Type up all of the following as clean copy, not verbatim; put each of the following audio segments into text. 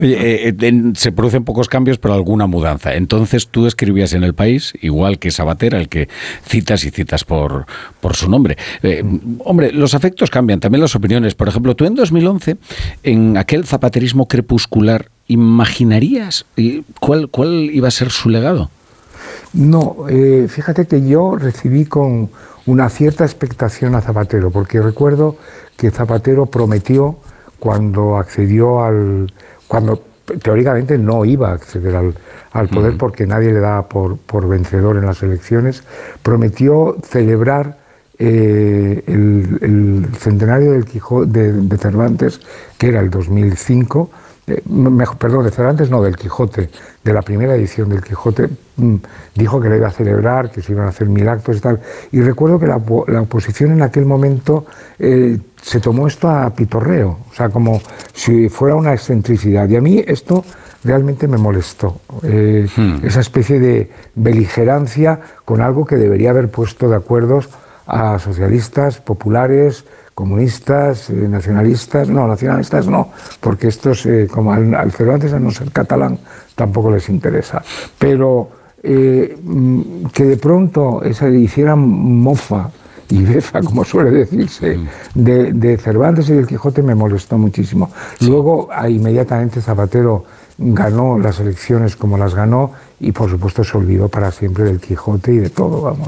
Oye, se producen pocos cambios, pero alguna mudanza. Entonces tú escribías en El País, igual que Sabater, al que citas y citas por su nombre. Hombre, los afectos cambian, también las opiniones. Por ejemplo, tú en 2011, en aquel zapaterismo crepuscular, ¿imaginarías cuál iba a ser su legado? No, fíjate que yo recibí con una cierta expectación a Zapatero, porque recuerdo que Zapatero prometió cuando cuando teóricamente no iba a acceder al poder porque nadie le daba por vencedor en las elecciones, prometió celebrar el centenario del Quijote de Cervantes, que era el 2005, perdón, de Cervantes no, del Quijote, de la primera edición del Quijote, dijo que la iba a celebrar, que se iban a hacer 1000 actos y tal. Y recuerdo que la oposición en aquel momento se tomó esto a pitorreo, o sea, como si fuera una excentricidad. Y a mí esto realmente me molestó, esa especie de beligerancia con algo que debería haber puesto de acuerdo a socialistas, populares, comunistas, nacionalistas no, porque estos, como al Cervantes, a no ser catalán, tampoco les interesa. Pero que de pronto hicieran mofa y befa, como suele decirse, de Cervantes y del Quijote, me molestó muchísimo. Luego, inmediatamente Zapatero ganó las elecciones como las ganó y por supuesto se olvidó para siempre del Quijote y de todo, vamos.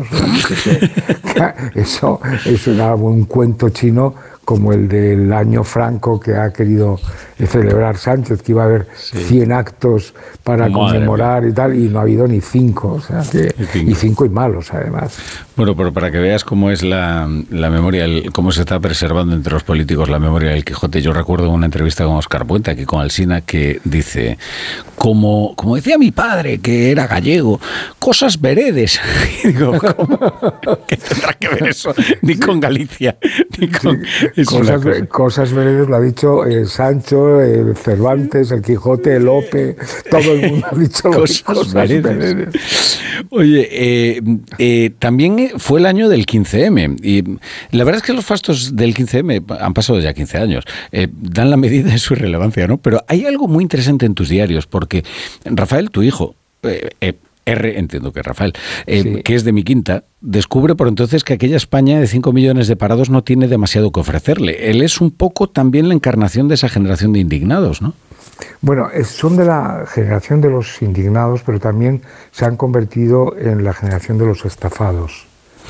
Eso era un cuento chino como el del año Franco que ha querido celebrar Sánchez, que iba a haber 100 actos para conmemorar y tal, y no ha habido ni 5, o sea, y 5 y malos además. Bueno, pero para que veas cómo es la memoria, cómo se está preservando entre los políticos la memoria del Quijote, yo recuerdo una entrevista con Óscar Puente, aquí con Alsina, que dice, como decía mi padre, que era gallego, cosas veredes. Y digo, ¿cómo? ¿Qué tendrá que ver eso? Ni con Galicia, ni con... Cosas veredes lo ha dicho Sancho, Cervantes, el Quijote, Lope, todo el mundo ha dicho cosas veredes. Oye, también fue el año del 15M y la verdad es que los fastos del 15M han pasado ya 15 años, dan la medida de su irrelevancia, ¿no? Pero hay algo muy interesante en tus diarios porque Rafael, tu hijo, entiendo que Rafael, sí, que es de mi quinta, descubre por entonces que aquella España de 5 millones de parados no tiene demasiado que ofrecerle. Él es un poco también la encarnación de esa generación de indignados, ¿no? Bueno, son de la generación de los indignados, pero también se han convertido en la generación de los estafados.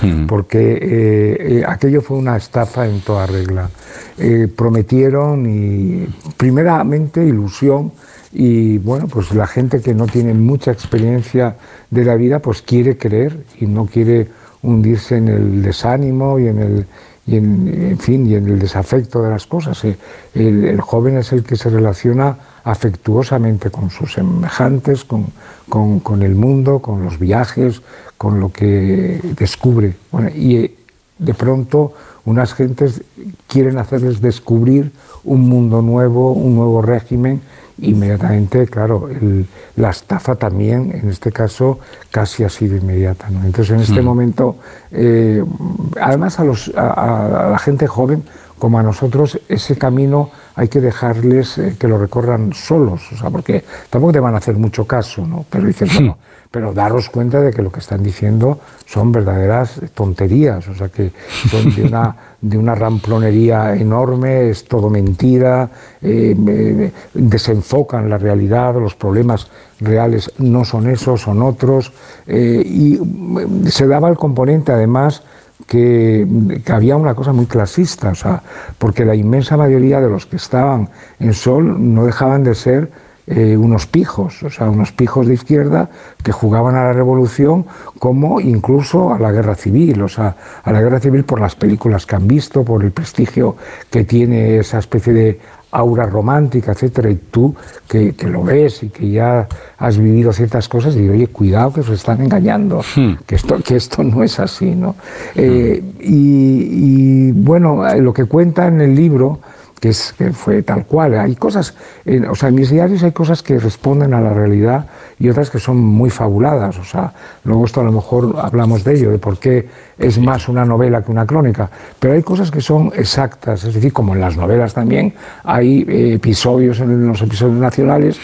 Porque aquello fue una estafa en toda regla. Prometieron y primeramente ilusión, y bueno, pues la gente que no tiene mucha experiencia de la vida pues quiere creer y no quiere hundirse en el desánimo y en el desafecto de las cosas. El joven es el que se relaciona afectuosamente con sus semejantes, con el mundo, con los viajes, con lo que descubre. Bueno, y de pronto unas gentes quieren hacerles descubrir un mundo nuevo, un nuevo régimen. Inmediatamente, claro, la estafa también, en este caso, casi ha sido inmediata, ¿no? Entonces, en este momento, además a la gente joven, como a nosotros, ese camino hay que dejarles que lo recorran solos, o sea, porque tampoco te van a hacer mucho caso, ¿no? Pero dices, bueno, pero daros cuenta de que lo que están diciendo son verdaderas tonterías, o sea, que son de una ramplonería enorme, es todo mentira, desenfocan la realidad, los problemas reales no son esos, son otros, y se daba el componente, además, que había una cosa muy clasista, o sea, porque la inmensa mayoría de los que estaban en Sol no dejaban de ser unos pijos, o sea, unos pijos de izquierda que jugaban a la revolución como incluso a la guerra civil, o sea, a la guerra civil por las películas que han visto, por el prestigio que tiene esa especie de aura romántica, etcétera, y tú que lo ves y que ya has vivido ciertas cosas, y digo, oye, cuidado que os están engañando, que esto no es así, ¿no? Y bueno, lo que cuenta en el libro, que fue tal cual. Hay cosas, o sea, en mis diarios hay cosas que responden a la realidad y otras que son muy fabuladas. O sea, luego esto a lo mejor hablamos de ello, de por qué es más una novela que una crónica, pero hay cosas que son exactas, es decir, como en las novelas también hay episodios, en los episodios nacionales,